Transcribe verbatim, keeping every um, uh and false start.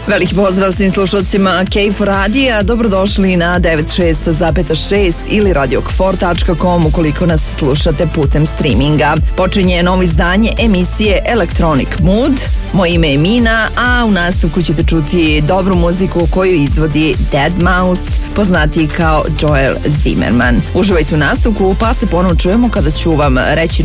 Veliki pozdrav svim slušalcima K F O radija, dobrodošli na devedeset šest zarez šest ili radio k f o r tačka com ukoliko nas slušate putem streaminga. Počinje novo izdanje emisije Electronic Mood, moje ime je Mina, a u nastavku ćete čuti dobru muziku koju izvodi deadmau5, poznatiji kao Joel Zimmerman. Uživajte u nastavku, pa se ponovo čujemo kada ću vam reći